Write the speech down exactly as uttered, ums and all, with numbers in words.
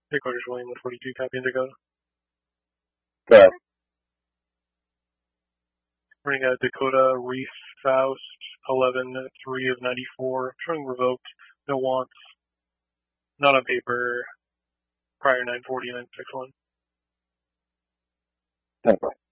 Headquarters William one forty-two, copy Indigo. Go ahead. Running a Dakota Reef Faust eleven three of ninety-four, showing revoked, no wants, not on paper, prior nine forty, nine sixty-one. Ten